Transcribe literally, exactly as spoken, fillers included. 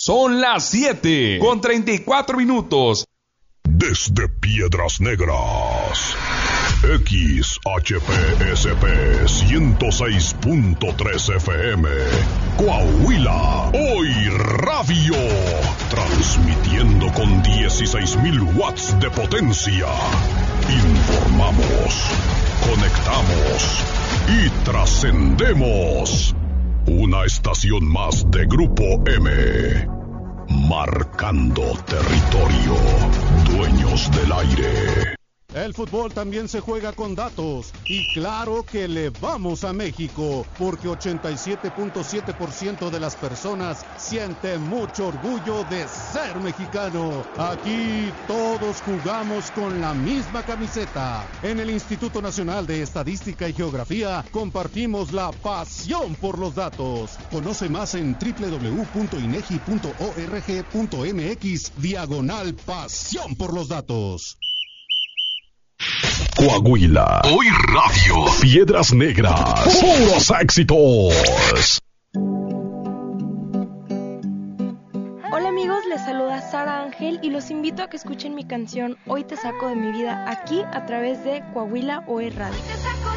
Son las siete con treinta y cuatro minutos. Desde Piedras Negras, X H P S P ciento seis punto tres F M, Coahuila, Hoy Radio, transmitiendo con dieciséis mil watts de potencia. Informamos, conectamos y trascendemos. Una estación más de Grupo M. Marcando territorio. Dueños del aire. El fútbol también se juega con datos y claro que le vamos a México porque ochenta y siete punto siete por ciento de las personas siente mucho orgullo de ser mexicano. Aquí todos jugamos con la misma camiseta. En el Instituto Nacional de Estadística y Geografía compartimos la pasión por los datos. Conoce más en doble u doble u doble u punto inegi punto org punto mx diagonal pasión por los datos. Coahuila, Hoy Radio, Piedras Negras, puros éxitos. Hola amigos, les saluda Sara Ángel y los invito a que escuchen mi canción Hoy te saco de mi vida aquí a través de Coahuila Hoy Radio.